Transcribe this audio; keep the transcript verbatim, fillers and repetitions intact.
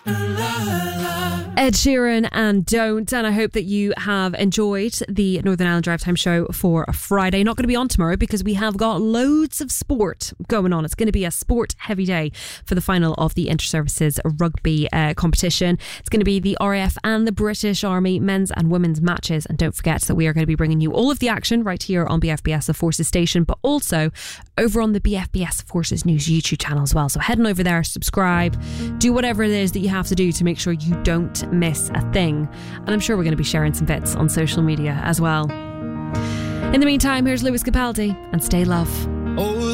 Ed Sheeran and Don't, and I hope that you have enjoyed the Northern Ireland Drive Time show for a Friday. Not going to be on tomorrow because we have got loads of sport going on. It's going to be a sport heavy day for the final of the Inter-Services rugby uh, competition. It's going to be the R A F and the British Army men's and women's matches, and don't forget that we are going to be bringing you all of the action right here on B F B S of Forces Station, but also over on the B F B S Forces News YouTube channel as well. So head on over there, subscribe, do whatever it is that you have to do to make sure you don't miss a thing. And I'm sure we're going to be sharing some bits on social media as well. In the meantime, here's Lewis Capaldi and Stay Love.